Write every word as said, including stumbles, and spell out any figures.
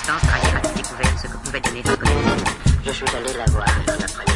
distance, Ranier a découvert ce que pouvait donner votre connaissance. Je suis allé la voir dans l'après-midi.